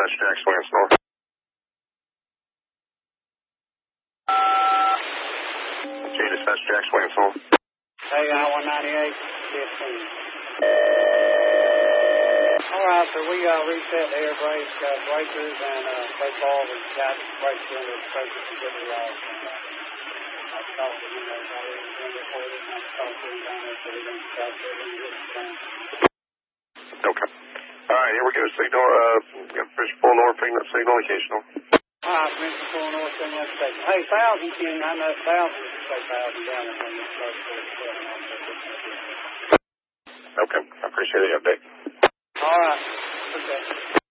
dispatch, Jackson Williams North. G dispatch, Jackson Williams North. Hey, I-198, 15. All right, so we reset the air brake breakers and take all the got brakes into the breakers to get the I've talked to you guys already been reported, and I've talked to you down there, so we're going to start getting this thing. Okay. All right, here we go. Signal, got Fish Full North, picking up signal occasional. All right, Mr. Full North, send that station. Hey, 1,000, Ken, I know 1,000, you can say 1,000 down there when you start to Okay, I appreciate the update. All right, okay.